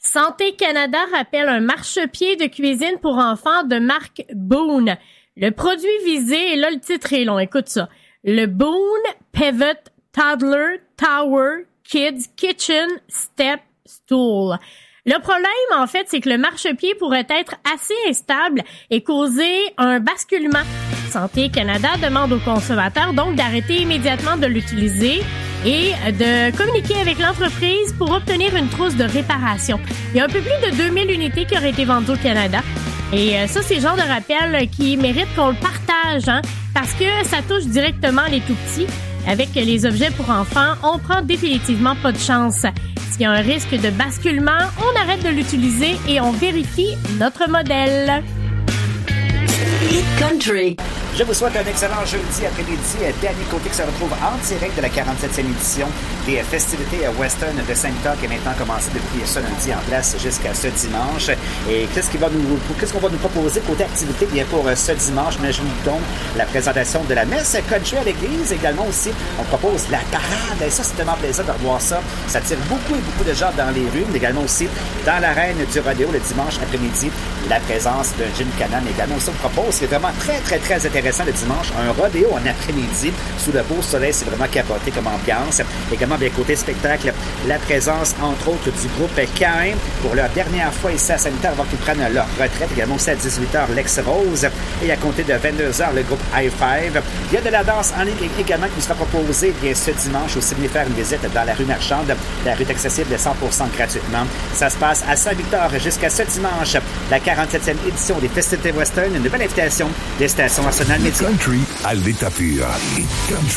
Santé Canada rappelle un marchepied de cuisine pour enfants de marque Boone. Le produit visé, et là le titre est long, écoute ça. Le Boone Pivot Toddler Tower Kids Kitchen Step Stool. Le problème, en fait, c'est que le marchepied pourrait être assez instable et causer un basculement. Santé Canada demande aux consommateurs donc d'arrêter immédiatement de l'utiliser et de communiquer avec l'entreprise pour obtenir une trousse de réparation. Il y a un peu plus de 2000 unités qui auraient été vendues au Canada. Et ça, c'est le genre de rappel qui mérite qu'on le partage, hein, parce que ça touche directement les tout-petits. Avec les objets pour enfants, on prend définitivement pas de chance. S'il y a un risque de basculement, on arrête de l'utiliser et on vérifie notre modèle. Hit Country. Je vous souhaite un excellent jeudi après-midi. Dernier côté qui se retrouve en direct de la 47e édition des festivités Western de Saint-Victor qui est maintenant commencé depuis ce lundi en place jusqu'à ce dimanche. Et qu'est-ce qu'on va nous proposer côté activité? Bien pour ce dimanche, imaginez donc la présentation de la messe country à l'église. Également aussi, on propose la parade. Et ça, c'est tellement plaisir de revoir ça. Ça tire beaucoup de gens dans les rues. Mais également aussi dans l'arène du rodéo le dimanche après-midi, la présence de Jim Cannon. Également aussi, on propose, c'est vraiment très intéressant le dimanche, un rodéo en après-midi sous le beau soleil, c'est vraiment capoté comme ambiance. Également, bien côté spectacle, la présence entre autres du groupe Cain pour leur dernière fois ici à Saint-Victor avant qu'ils prennent leur retraite. Également aussi à 18h, Lex Rose et à compter de 22h, le groupe High Five. Il y a de la danse en ligne également qui vous sera proposée bien ce dimanche aussi. Venez faire une visite dans la rue Marchande. La rue est accessible 100% gratuitement. Ça se passe à Saint-Victor jusqu'à ce dimanche, la 47e édition des festivités Western. Une nouvelle invitation des stations nationales médias. Country à l'état pur. Hit Country.